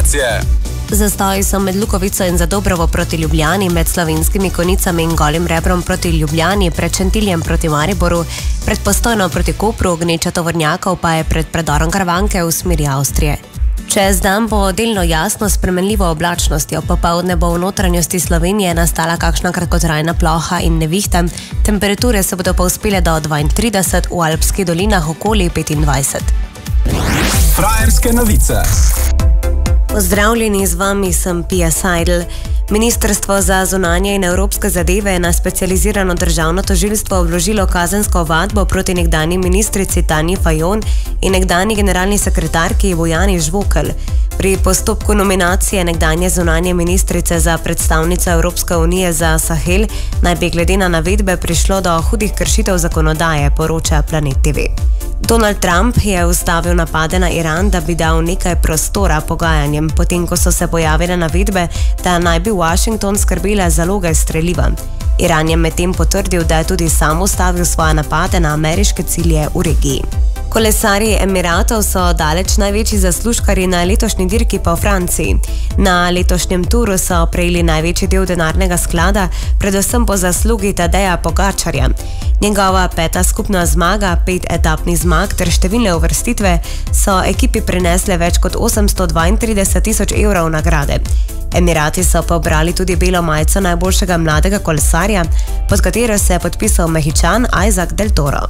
informacije. Zastoji so med Lukovico in Zadobrovo proti Ljubljani, med Slovenskimi Konicami in Golim Rebrom proti Ljubljani, pred Šentiljem proti Mariboru, pred Postojno proti Kopru, gneča tovornjakov pa je pred predorom Karavanke v smeri Avstrije. Čez dan bo delno jasno s spremenljivo oblačnostjo, popoldne bo v notranjosti Slovenije nastala kakšna kratkotrajna ploha in nevihta, temperature se bodo povzpele do 32, v Alpskih dolinah okoli 25. Frajerske novice. Pozdravljeni, z vami sem Pia Seidel. Ministrstvo za zunanje in evropske zadeve je na specializirano državno tožilstvo vložilo kazensko ovadbo proti nekdanji ministrici Tanji Fajon in nekdanji generalni sekretarki Bojani Žvokelj. Pri postopku nominacije nekdanje zunanje ministrice za predstavnico Evropske unije za Sahel naj bi glede na navedbe prišlo do hudih kršitev zakonodaje, poroča Planet TV. Donald Trump je ustavil napade na Iran, da bi dal nekaj prostora pogajanjem, potem ko so se pojavile navedbe, da naj bi Washington skrbela zaloge streliva. Iran je medtem potrdil, da je tudi sam ustavil svoje napade na ameriške cilje v regiji. Kolesarji Emiratov so daleč največji zaslužkarji na letošnji dirki po Franciji. Na letošnjem turu so prejeli največji del denarnega sklada, predvsem po zaslugi Tadeja Pogačarja. Njegova 5. skupna zmaga, 5 etapnih zmag ter številne uvrstitve so ekipi prinesle več kot 832 tisoč evrov nagrade. Emirati so pobrali tudi belo majico najboljšega mladega kolesarja, pod katero se je podpisal Mehičan Isaac Del Toro.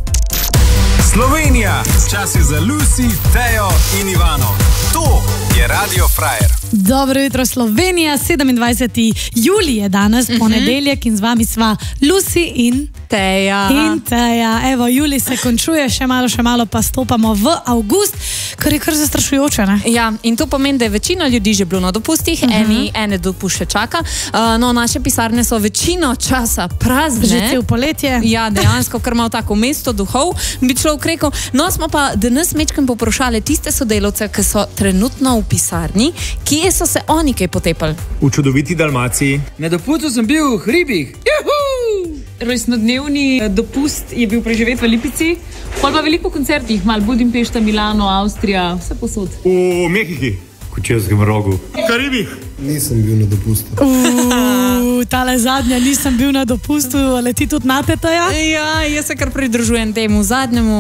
Slovenija, čas je za Lucy, Tejo in Ivano. To je Radio Frajer. Dobro jutro Slovenija, 27. julij je danes, ponedeljek in z vami sva Lucy in Teja. Evo, julij se končuje, še malo pa stopamo v avgust, kar je kar zastrašujoče, ne? Ja, in to pomeni, da je večina ljudi že bilo na dopustih, ene dopust še čaka. No, naše pisarne so večino časa prazne. Že cel poletje. Ja, dejansko, kar malo tako mesto duhov, bi človek rekel. No, smo pa danes mečkem poprošali tiste sodelavce, ki so trenutno v pisarni, kje so se oni kaj potepali? V čudoviti Dalmaciji. Na dopustu sem bil v hribih. Rojstnodnevni dopust je bil preživet v Lipici, pol pa veliko koncertih, malo Budimpešta, Milano, Avstrija, vse posod. V Mehiki, Kočevskem rogu, v Karibih. Nisem bil na dopustu. Tale zadnja, nisem bil na dopustu, ali ti tudi nate, Teja? Ja, jaz se kar pridružujem temu zadnjemu.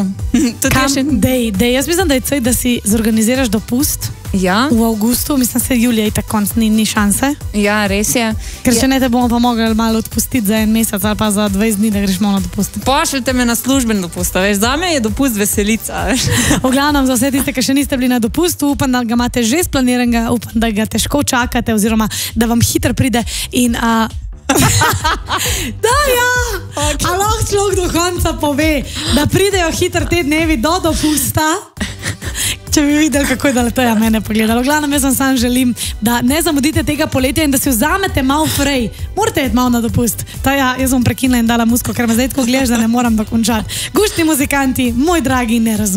Jaz mislim, da je caj, da si zorganiziraš dopust. Ja. V avgustu, mislim se julija je tako konc, ni šanse. Ja, res je. Ker še ne te bomo pa mogli malo odpustiti za en mesec ali pa za 20 dni, da greš malo na dopust. Pošljite me na služben dopust, veš, za me je dopust veselica, veš. V glavnem, za vse tiste, ki še niste bili na dopustu, upam, da ga imate že splaniranega, upam, da ga težko čakate oziroma, da vam hitro pride in... Da, ja! Okay. A lahko človek do konca pove, da pridejo hitro te dnevi do dopusta. Če bi videli, kako je da Teja mene pogledala. V glavnem, jaz vam sam želim, da ne zamudite tega poletja in da si vzamete malo frej. Morate iti malo na dopust. Teja, jaz bom prekinila in dala musko, ker me zdaj tako gledaš, da ne moram dokončati. Gušni muzikanti, moj dragi, ne razumem.